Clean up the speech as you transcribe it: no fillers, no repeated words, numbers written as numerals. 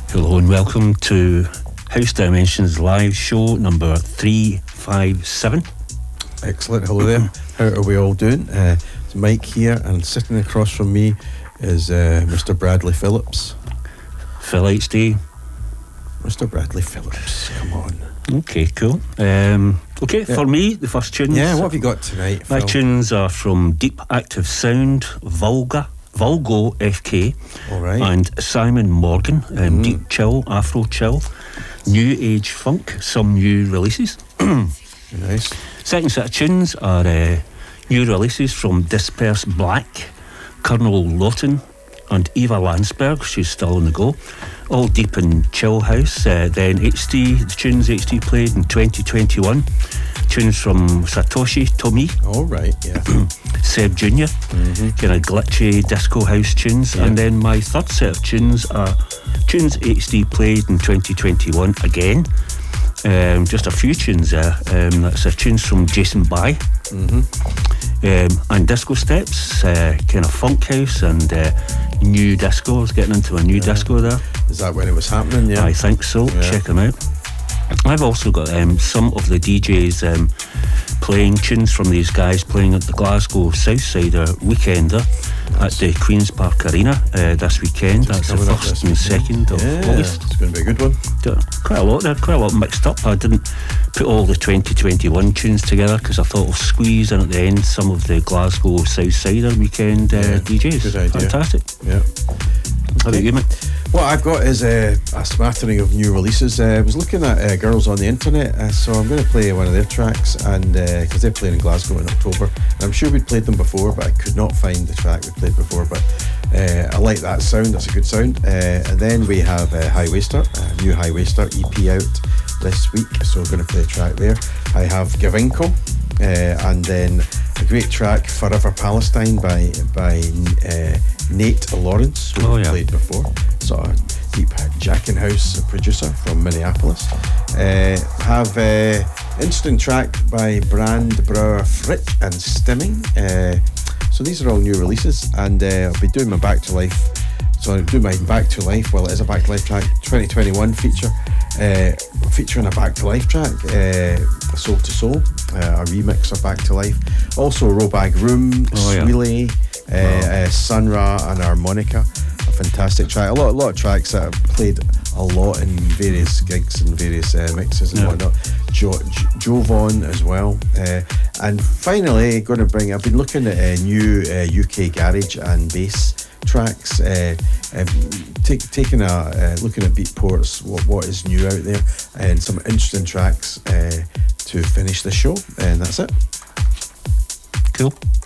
Hello and welcome to House Dimensions live show number 357. Excellent. Hello there. How are we all doing? It's Mike here, and sitting across from me is Mr. Bradley Phillips. Phil HD. Mr. Bradley Phillips, come on. Okay, cool. For me, the first tunes. Yeah, what have you got tonight, My Phil? tunes are from Deep Active Sound, Vulgo FK, All right. and Simon Morgan, Deep Chill, Afro Chill, New Age Funk, some new releases. Nice. Second set of tunes are new releases from Disperse Black, Colonel Lawton, and Eva Landsberg. She's still on the go. All deep in chill house. Then HD, the tunes HD played in 2021. Tunes from Satoshi Tomi, All right, yeah. Seb Jr., kind of glitchy disco house tunes. Yeah. And then my third set of tunes are tunes HD played in 2021 again. Just a few tunes there. That's tunes from Jason Bai. And disco steps, kind of funk house and new disco. I was getting into a new disco there. Is that when it was happening? Yeah. I think so. Yeah. Check them out. I've also got some of the DJs playing tunes from these guys playing at the Glasgow Southsider Weekender at the Queen's Park Arena this weekend. That's the coming up 1st this and weekend. 2nd of August. It's going to be a good one. Quite a lot there, quite a lot mixed up. I didn't put all the 2021 tunes together because I thought I'll squeeze in at the end some of the Glasgow Southsider Weekend DJs. Good idea. Fantastic. Yeah. How about you, mate? What I've got is a smattering of new releases. I was looking at Girls on the Internet, so I'm going to play one of their tracks, and because they're playing in Glasgow in October, and I'm sure we'd played them before, but I could not find the track we played before. But I like that sound; that's a good sound. And then we have High Waster, a new High Waster EP out this week, so we're going to play a track there. I have Gavinko, and then a great track, Forever Palestine by Nate Lawrence, who we've played before. Sort of deep jacking house producer from Minneapolis. Have instant track by Brand Brower Frick and Stimming. So these are all new releases, and I'll be doing my Back to Life. So I'll do my Back to Life. Well, it is a Back to Life track. 2021 featuring a Back to Life track, Soul to Soul, a remix of Back to Life. Also Robag Room, Swiley, Sun Ra and Harmonica. A fantastic track. A lot of tracks that I've played a lot in various gigs and various mixes and whatnot. Jovan as well. And finally, I've been looking at new UK garage and bass tracks, taking looking at Beatports, what is new out there, and some interesting tracks to finish the show, and that's it. Cool.